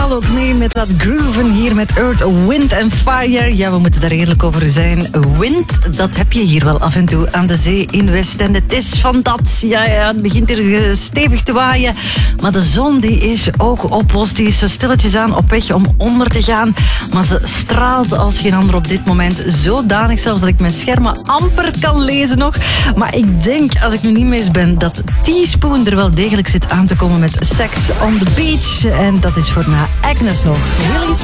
Paul ook mee met dat grooven hier met Earth, Wind and Fire. Ja, we moeten daar eerlijk over zijn. Wind, dat heb je hier wel af en toe aan de zee in Westende. Het is van dat. Ja, het begint hier stevig te waaien. Maar de zon die is ook op ons. Die is zo stilletjes aan op weg om onder te gaan. Maar ze straalt als geen ander op dit moment. Zodanig zelfs dat ik mijn schermen amper kan lezen nog. Maar ik denk, als ik nu niet mis ben, dat Teaspoon er wel degelijk zit aan te komen met Sex on the Beach. En dat is voor na Agnes nog.